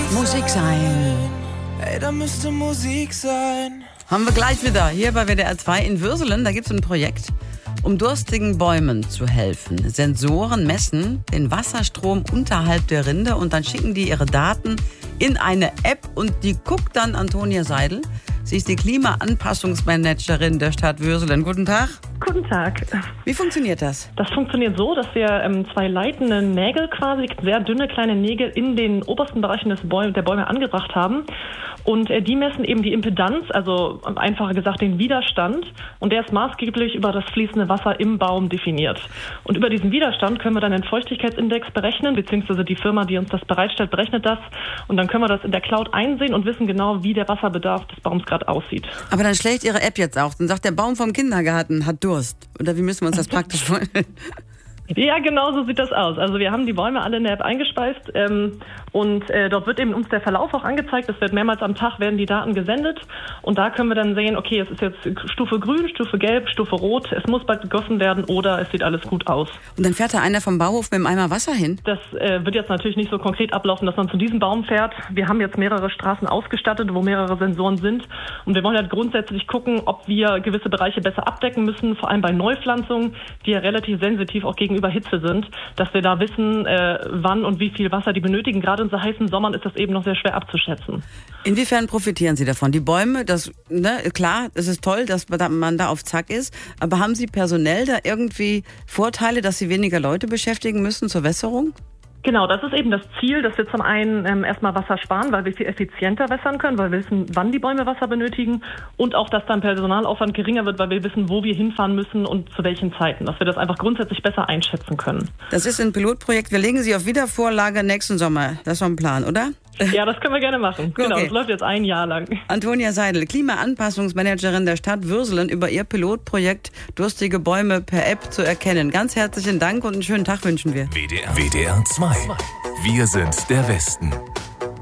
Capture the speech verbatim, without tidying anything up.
Musik sein. Ey, da müsste Musik sein. Haben wir gleich wieder hier bei W D R zwei in Würselen. Da gibt es ein Projekt, um durstigen Bäumen zu helfen. Sensoren messen den Wasserstrom unterhalb der Rinde und dann schicken die ihre Daten in eine App und die guckt dann Antonia Seidel. Sie ist die Klimaanpassungsmanagerin der Stadt Würselen. Guten Tag. Guten Tag. Wie funktioniert das? Das funktioniert so, dass wir ähm, zwei leitende Nägel quasi, sehr dünne kleine Nägel in den obersten Bereichen des Bäume, der Bäume angebracht haben. Und äh, die messen eben die Impedanz, also einfacher gesagt den Widerstand. Und der ist maßgeblich über das fließende Wasser im Baum definiert. Und über diesen Widerstand können wir dann den Feuchtigkeitsindex berechnen, beziehungsweise die Firma, die uns das bereitstellt, berechnet das. Und dann können wir das in der Cloud einsehen und wissen genau, wie der Wasserbedarf des Baums gerade aussieht. Aber dann schlägt Ihre App jetzt auch. Dann sagt der Baum vom Kindergarten hat Durst. Oder wie müssen wir uns das praktisch vorstellen? Ja, genau so sieht das aus. Also wir haben die Bäume alle in der App eingespeist ähm, und äh, dort wird eben uns der Verlauf auch angezeigt. Es wird mehrmals am Tag werden die Daten gesendet und da können wir dann sehen, okay, es ist jetzt Stufe Grün, Stufe Gelb, Stufe Rot, es muss bald gegossen werden oder es sieht alles gut aus. Und dann fährt da einer vom Bauhof mit einem Eimer Wasser hin? Das äh, wird jetzt natürlich nicht so konkret ablaufen, dass man zu diesem Baum fährt. Wir haben jetzt mehrere Straßen ausgestattet, wo mehrere Sensoren sind und wir wollen halt grundsätzlich gucken, ob wir gewisse Bereiche besser abdecken müssen, vor allem bei Neupflanzungen, die ja relativ sensitiv auch gegenüber über Hitze sind, dass wir da wissen, äh, wann und wie viel Wasser die benötigen. Gerade in so heißen Sommern ist das eben noch sehr schwer abzuschätzen. Inwiefern profitieren Sie davon? Die Bäume, das, ne, klar, es ist toll, dass man da auf Zack ist, aber haben Sie personell da irgendwie Vorteile, dass Sie weniger Leute beschäftigen müssen zur Wässerung? Genau, das ist eben das Ziel, dass wir zum einen ähm, erstmal Wasser sparen, weil wir viel effizienter wässern können, weil wir wissen, wann die Bäume Wasser benötigen und auch, dass dann Personalaufwand geringer wird, weil wir wissen, wo wir hinfahren müssen und zu welchen Zeiten, dass wir das einfach grundsätzlich besser einschätzen können. Das ist ein Pilotprojekt, wir legen Sie auf Wiedervorlage nächsten Sommer. Das ist doch ein Plan, oder? Ja, das können wir gerne machen. Genau, okay. Das läuft jetzt ein Jahr lang. Antonia Seidel, Klimaanpassungsmanagerin der Stadt Würselen, über ihr Pilotprojekt Durstige Bäume per App zu erkennen. Ganz herzlichen Dank und einen schönen Tag wünschen wir. W D R, W D R zwei. Wir sind der Westen.